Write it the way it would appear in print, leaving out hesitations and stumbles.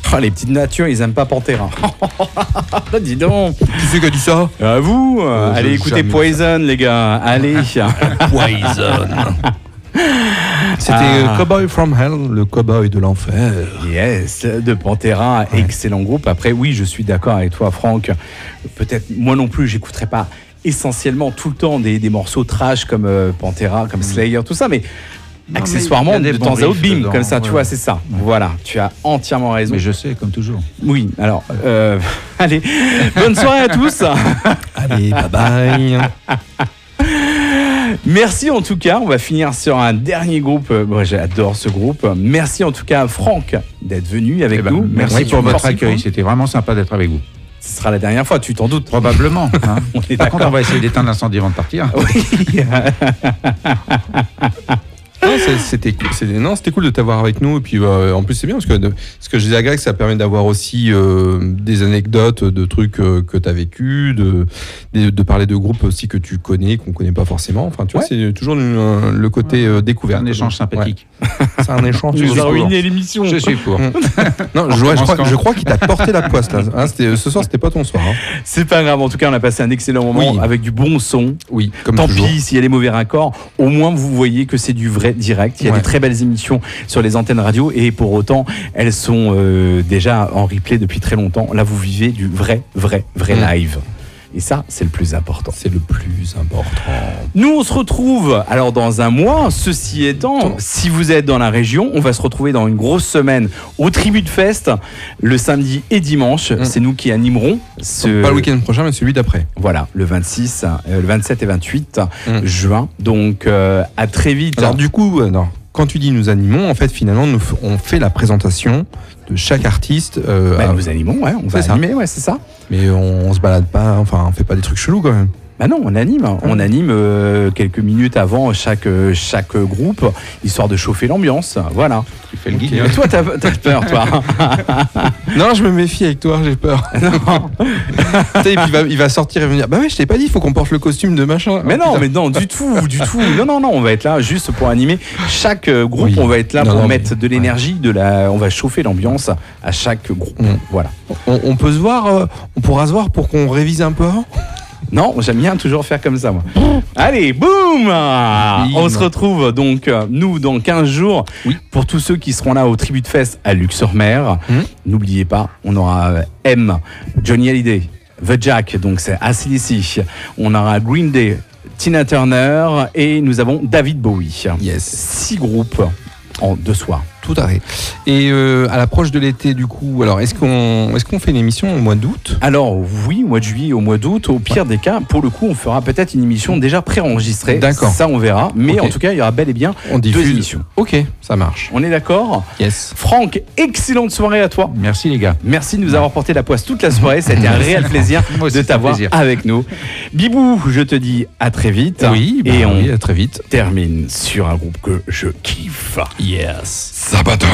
Oh, les petites natures, ils aiment pas Pantera. Dis donc. Qui c'est qui a dit ça? À vous. Allez écouter Poison, les gars. Allez. Poison. C'était Cowboy from Hell, le cowboy de l'enfer. Yes, de Pantera, excellent groupe. Après, oui, je suis d'accord avec toi, Franck. Peut-être, moi non plus, j'écouterai pas essentiellement tout le temps des morceaux trash comme Pantera, comme Slayer, tout ça, mais accessoirement, de temps à autre, bim, comme ça, tu vois, c'est ça. Voilà, tu as entièrement raison. Mais je sais, comme toujours. Oui, alors, allez, bonne soirée à tous. Allez, bye bye. Merci en tout cas, on va finir sur un dernier groupe. Moi, j'adore ce groupe. Merci en tout cas, Franck, d'être venu avec nous. Merci pour votre accueil, c'était vraiment sympa d'être avec vous. Ce sera la dernière fois, tu t'en doutes. Probablement. Hein. Par contre, on va essayer d'éteindre l'incendie avant de partir. Oui. C'était cool de t'avoir avec nous. Et puis en plus, c'est bien parce que ce que je disais à Greg, ça permet d'avoir aussi des anecdotes de trucs que tu as vécu, de parler de groupes aussi que tu connais, qu'on connaît pas forcément. Enfin, tu vois, c'est toujours le côté découverte. Un échange sympathique. Ouais. C'est un échange. Tu nous as ruiné l'émission. Je suis pour. Non, je crois qu'il t'a porté la poisse là. Hein, ce soir, c'était pas ton soir. Hein. C'est pas grave. En tout cas, on a passé un excellent moment avec du bon son. Oui, comme Tant toujours. pis s'il y a des mauvais raccords. Au moins, vous voyez que c'est du vrai direct. Il y a des très belles émissions sur les antennes radio et pour autant, elles sont déjà en replay depuis très longtemps. Là, vous vivez du vrai live. Et ça, c'est le plus important. C'est le plus important. Nous, on se retrouve alors dans un mois. Ceci étant, si vous êtes dans la région, on va se retrouver dans une grosse semaine au Tribute Fest, le samedi et dimanche. C'est nous qui animerons. Pas le week-end prochain, mais celui d'après. Voilà, le 26, le 27 et 28 juin. Donc, à très vite. Alors du coup, quand tu dis nous animons, en fait, finalement, on fait la présentation de chaque artiste. Nous animons, on va animer, c'est ça. Mais on se balade pas, enfin, on fait pas des trucs chelous quand même. Bah non, on anime. On anime quelques minutes avant chaque groupe, histoire de chauffer l'ambiance. Voilà. Tu fais le guignol. Toi, t'as peur, toi. Non, je me méfie avec toi, j'ai peur. Et puis il va sortir et venir. Bah ouais, je t'ai pas dit, il faut qu'on porte le costume de machin. Mais non, du tout. Non, on va être là juste pour animer chaque groupe. On va être là pour mettre de l'énergie, on va chauffer l'ambiance à chaque groupe. Voilà. On peut se voir, on pourra se voir pour qu'on révise un peu avant. Non, j'aime bien toujours faire comme ça, moi. Allez, boum! On se retrouve donc, nous, dans 15 jours, pour tous ceux qui seront là au Tribute Fest à Luxor-Mer. N'oubliez pas, on aura Johnny Hallyday, The Jack, donc c'est AC/DC. On aura Green Day, Tina Turner et nous avons David Bowie. Yes. 6 groupes en 2 soirs. Tout à fait. Et à l'approche de l'été, du coup, alors est-ce qu'on fait une émission au mois d'août ? Alors oui, au mois de juillet, au mois d'août, au pire des cas, pour le coup, on fera peut-être une émission déjà préenregistrée. D'accord. Ça, on verra. Mais en tout cas, il y aura bel et bien 2 émissions. Ok, ça marche. On est d'accord ? Yes. Franck, excellente soirée à toi. Merci les gars. Merci de nous avoir porté la poisse toute la soirée. Ça a été un réel plaisir de t'avoir avec nous. Bibou, je te dis à très vite. Oui, et on à très vite. termine sur un groupe que je kiffe. Yes. Sabaton.